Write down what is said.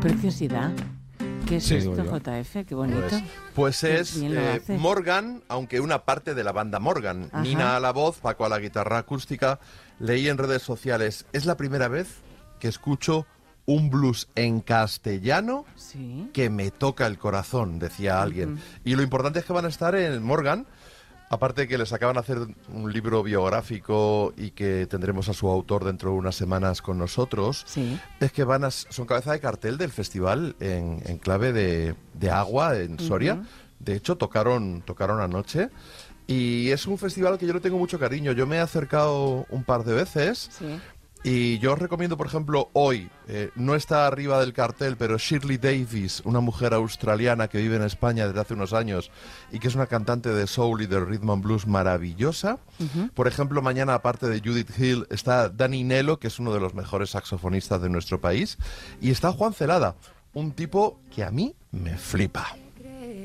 preciosidad. ¿Qué es Sí, esto, digo yo. JF? Qué bonito. Pues Qué es bien lo hace. Morgan, aunque una parte de la banda Morgan. Ajá. Nina a la voz, Paco a la guitarra acústica. Leí en redes sociales, es la primera vez que escucho un blues en castellano Sí. que me toca el corazón, decía alguien. Y lo importante es que van a estar en Morgan, aparte de que les acaban de hacer un libro biográfico y que tendremos a su autor dentro de unas semanas con nosotros, Sí. es que son cabeza de cartel del festival en clave de agua en Soria. De hecho, tocaron anoche. Y es un festival que yo le tengo mucho cariño. Yo me he acercado un par de veces. Sí. Y yo os recomiendo, por ejemplo, hoy, no está arriba del cartel, pero Shirley Davis, una mujer australiana que vive en España desde hace unos años y que es una cantante de soul y de rhythm and blues maravillosa. Por ejemplo, mañana, aparte de Judith Hill, está Danny Nello, que es uno de los mejores saxofonistas de nuestro país. Y está Juan Celada, un tipo que a mí me flipa.